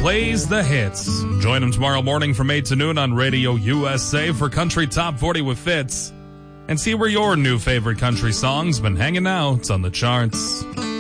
plays the hits. Join him tomorrow morning from 8 to noon on Radio USA for Country Top 40 with Fitz. And see where your new favorite country song's been hanging out on the charts.